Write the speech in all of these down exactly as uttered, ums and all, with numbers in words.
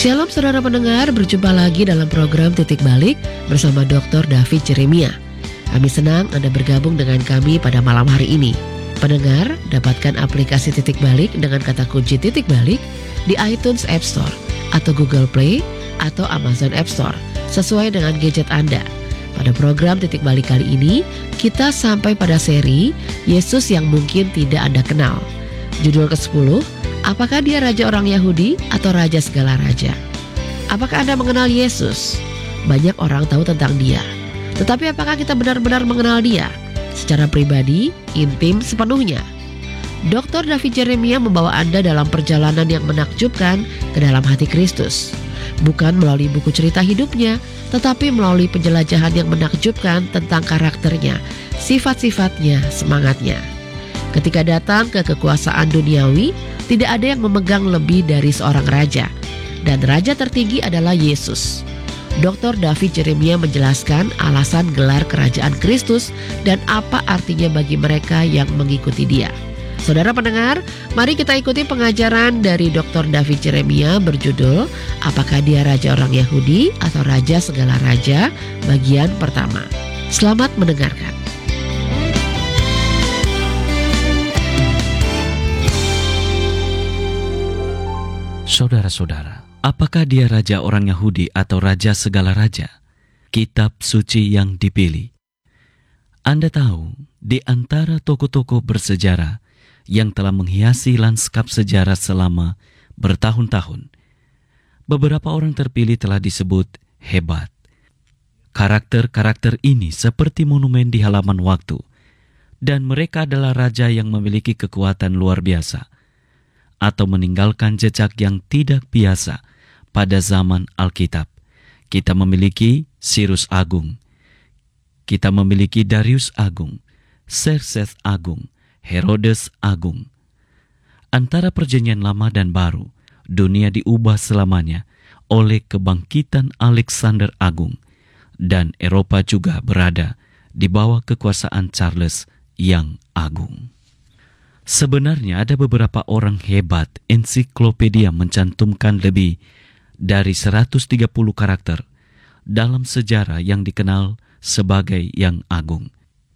Shalom saudara pendengar, berjumpa lagi dalam program Titik Balik bersama doktor David Jeremia. Kami senang Anda bergabung dengan kami pada malam hari ini. Pendengar, dapatkan aplikasi Titik Balik dengan kata kunci Titik Balik di iTunes App Store atau Google Play atau Amazon App Store sesuai dengan gadget Anda. Pada program Titik Balik kali ini, kita sampai pada seri Yesus yang mungkin tidak Anda kenal. Judul kesepuluh, apakah dia raja orang Yahudi atau raja segala raja? Apakah Anda mengenal Yesus? Banyak orang tahu tentang dia. Tetapi apakah kita benar-benar mengenal dia? Secara pribadi, intim sepenuhnya. doktor David Jeremia membawa Anda dalam perjalanan yang menakjubkan ke dalam hati Kristus. Bukan melalui buku cerita hidupnya, tetapi melalui penjelajahan yang menakjubkan tentang karakternya, sifat-sifatnya, semangatnya. Ketika datang ke kekuasaan duniawi, tidak ada yang memegang lebih dari seorang raja. Dan raja tertinggi adalah Yesus. doktor David Jeremia menjelaskan alasan gelar kerajaan Kristus dan apa artinya bagi mereka yang mengikuti dia. Saudara pendengar, mari kita ikuti pengajaran dari doktor David Jeremia berjudul Apakah dia raja orang Yahudi atau raja segala raja, bagian pertama. Selamat mendengarkan. Saudara-saudara, apakah dia raja orang Yahudi atau raja segala raja? Kitab suci yang dipilih. Anda tahu, di antara tokoh-tokoh bersejarah yang telah menghiasi lanskap sejarah selama bertahun-tahun, beberapa orang terpilih telah disebut hebat. Karakter-karakter ini seperti monumen di halaman waktu, dan mereka adalah raja yang memiliki kekuatan luar biasa, atau meninggalkan jejak yang tidak biasa pada zaman Alkitab. Kita memiliki Sirus Agung, kita memiliki Darius Agung, Xerxes Agung, Herodes Agung. Antara perjanjian lama dan baru, dunia diubah selamanya oleh kebangkitan Alexander Agung, dan Eropa juga berada di bawah kekuasaan Charles yang Agung. Sebenarnya ada beberapa orang hebat. Ensiklopedia mencantumkan lebih dari seratus tiga puluh karakter dalam sejarah yang dikenal sebagai yang agung.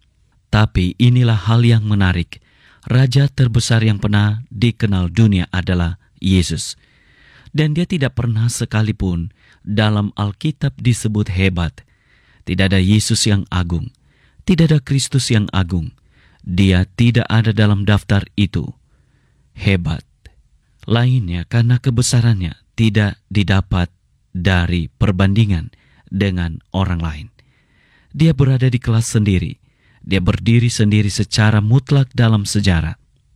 Tapi inilah hal yang menarik. Raja terbesar yang pernah dikenal dunia adalah Yesus. Dan dia tidak pernah sekalipun dalam Alkitab disebut hebat. Tidak ada Yesus yang agung. Tidak ada Kristus yang agung. Dia tidak ada dalam daftar itu. Hebat. Lainnya karena kebesarannya tidak didapat dari perbandingan dengan orang lain. Dia berada di kelas sendiri. Dia berdiri sendiri secara mutlak dalam sejarah.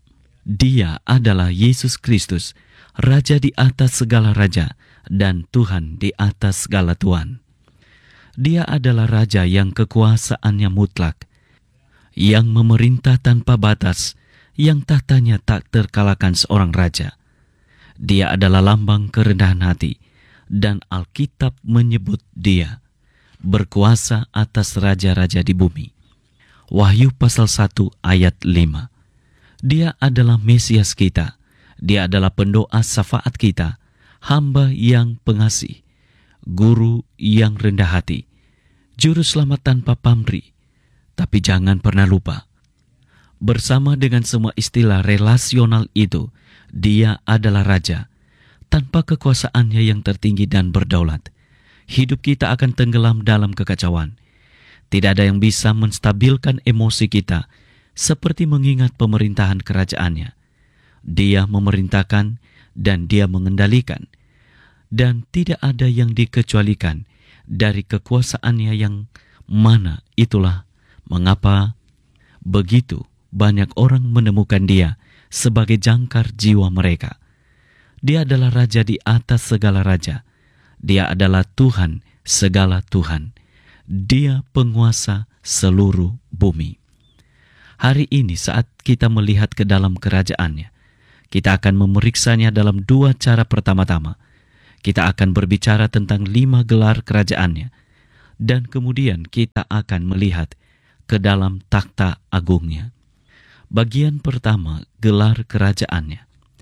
Dia adalah Yesus Kristus, Raja di atas segala raja dan Tuhan di atas segala Tuhan. Dia adalah Raja yang kekuasaannya mutlak, yang memerintah tanpa batas, yang tahtanya tak terkalahkan seorang raja. Dia adalah lambang kerendahan hati, dan Alkitab menyebut dia berkuasa atas raja-raja di bumi. Wahyu pasal satu ayat lima. Dia adalah Mesias kita, dia adalah pendoa syafaat kita, hamba yang pengasih, guru yang rendah hati, juru selamat tanpa pamrih. Tapi jangan pernah lupa, bersama dengan semua istilah relasional itu, dia adalah raja. Tanpa kekuasaannya yang tertinggi dan berdaulat, hidup kita akan tenggelam dalam kekacauan. Tidak ada yang bisa menstabilkan emosi kita seperti mengingat pemerintahan kerajaannya. Dia memerintahkan dan dia mengendalikan, dan tidak ada yang dikecualikan dari kekuasaannya yang mana. Itulah mengapa begitu banyak orang menemukan dia sebagai jangkar jiwa mereka. Dia adalah raja di atas segala raja. Dia adalah Tuhan segala Tuhan. Dia penguasa seluruh bumi. Hari ini saat kita melihat ke dalam kerajaannya, kita akan memeriksanya dalam dua cara. Pertama-tama, kita akan berbicara tentang lima gelar kerajaannya, dan kemudian kita akan melihat ke dalam takhta agungnya. Bagian pertama, gelar kerajaannya.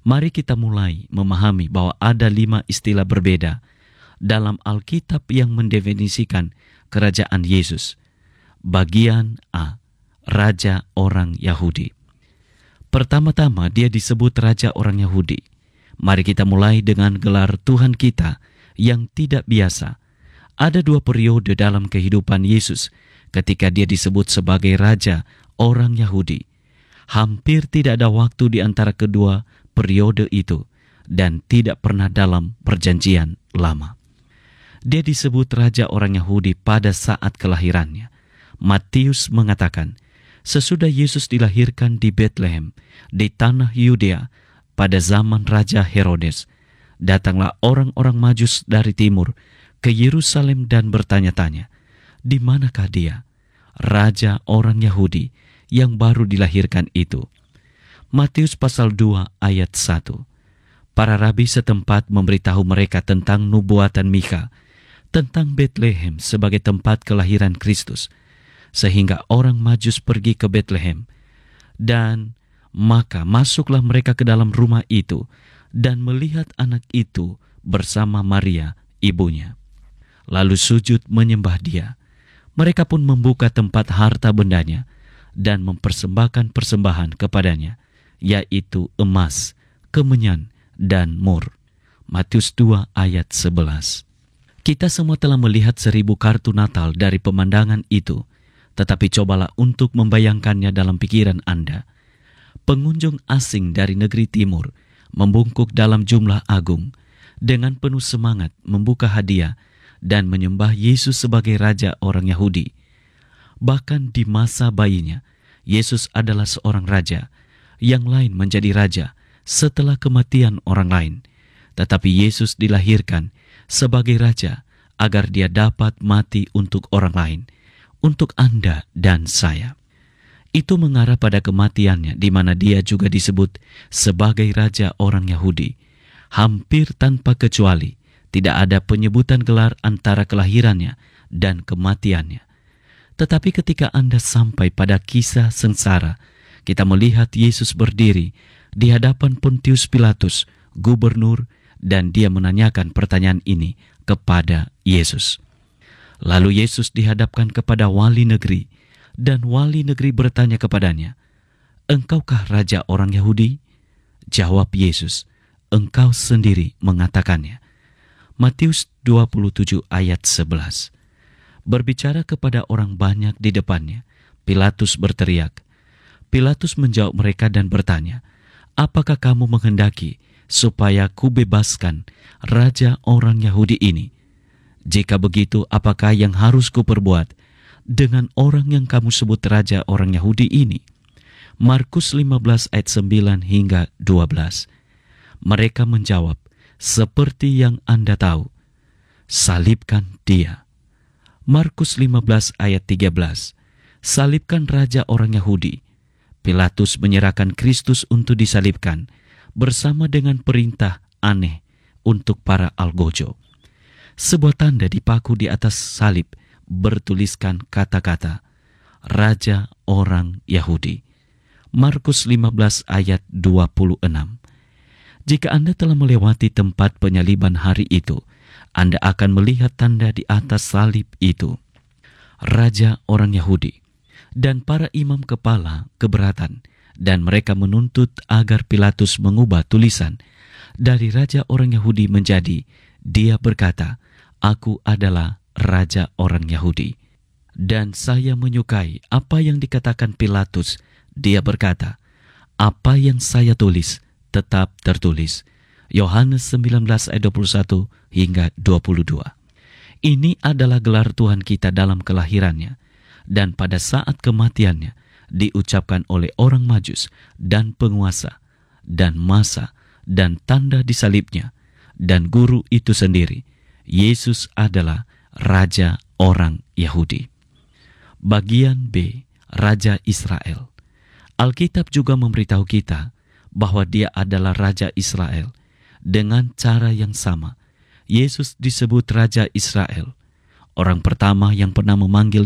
Mari kita mulai memahami bahwa ada lima istilah berbeda dalam Alkitab yang mendefinisikan kerajaan Yesus. Bagian A, Raja orang Yahudi. Pertama-tama dia disebut Raja orang Yahudi. Mari kita mulai dengan gelar Tuhan kita yang tidak biasa. Ada dua periode dalam kehidupan Yesus ketika dia disebut sebagai Raja orang Yahudi. Hampir tidak ada waktu di antara kedua periode itu dan tidak pernah dalam perjanjian lama. Dia disebut Raja orang Yahudi pada saat kelahirannya. Matius mengatakan, sesudah Yesus dilahirkan di Betlehem, di tanah Yudea, pada zaman Raja Herodes, datanglah orang-orang Majus dari timur ke Yerusalem dan bertanya-tanya, di manakah dia, Raja orang Yahudi yang baru dilahirkan itu? Matius pasal dua ayat satu. Para rabi setempat memberitahu mereka tentang nubuatan Mika, tentang Betlehem sebagai tempat kelahiran Kristus, sehingga orang Majus pergi ke Betlehem. Dan maka masuklah mereka ke dalam rumah itu dan melihat anak itu bersama Maria, ibunya. Lalu sujud menyembah dia. Mereka pun membuka tempat harta bendanya dan mempersembahkan persembahan kepadanya, yaitu emas, kemenyan, dan mur. Matius dua ayat sebelas. Kita semua telah melihat seribu kartu Natal dari pemandangan itu, tetapi cobalah untuk membayangkannya dalam pikiran Anda. Pengunjung asing dari negeri timur membungkuk dalam jumlah agung, dengan penuh semangat membuka hadiah dan menyembah Yesus sebagai Raja orang Yahudi. Bahkan di masa bayinya, Yesus adalah seorang raja, yang lain menjadi raja setelah kematian orang lain. Tetapi Yesus dilahirkan sebagai raja agar dia dapat mati untuk orang lain, untuk Anda dan saya. Itu mengarah pada kematiannya, di mana dia juga disebut sebagai Raja orang Yahudi. Hampir tanpa kecuali, tidak ada penyebutan gelar antara kelahirannya dan kematiannya. Tetapi ketika Anda sampai pada kisah sengsara, kita melihat Yesus berdiri di hadapan Pontius Pilatus, gubernur, dan dia menanyakan pertanyaan ini kepada Yesus. Lalu Yesus dihadapkan kepada wali negeri, dan wali negeri bertanya kepadanya, "Engkaukah Raja orang Yahudi?" Jawab Yesus, "Engkau sendiri mengatakannya." Matius dua puluh tujuh ayat sebelas. Berbicara kepada orang banyak di depannya, Pilatus berteriak. Pilatus menjawab mereka dan bertanya, "Apakah kamu menghendaki supaya kubebaskan Raja orang Yahudi ini? Jika begitu, apakah yang harus kuperbuat dengan orang yang kamu sebut Raja orang Yahudi ini?" Markus lima belas ayat sembilan hingga dua belas. Mereka menjawab, "Seperti yang Anda tahu, salibkan dia." Markus lima belas ayat tiga belas. Salibkan Raja orang Yahudi. Pilatus menyerahkan Kristus untuk disalibkan bersama dengan perintah aneh untuk para algojo. Sebuah tanda dipaku di atas salib bertuliskan kata-kata Raja orang Yahudi. Markus lima belas ayat dua puluh enam. Jika Anda telah melewati tempat penyaliban hari itu, Anda akan melihat tanda di atas salib itu, Raja orang Yahudi. Dan para imam kepala keberatan, dan mereka menuntut agar Pilatus mengubah tulisan dari Raja orang Yahudi menjadi, "Dia berkata, Aku adalah Raja orang Yahudi." Dan saya menyukai apa yang dikatakan Pilatus. Dia berkata, "Apa yang saya tulis tetap tertulis." Yohanes sembilan belas ayat dua puluh satu hingga dua puluh dua. Ini adalah gelar Tuhan kita dalam kelahirannya, dan pada saat kematiannya diucapkan oleh orang Majus dan penguasa dan masa dan tanda di salibnya dan guru itu sendiri. Yesus adalah Raja orang Yahudi. Bagian B, Raja Israel. Alkitab juga memberitahu kita bahwa dia adalah Raja Israel. Dengan cara yang sama, Yesus disebut Raja Israel, orang pertama yang pernah memanggil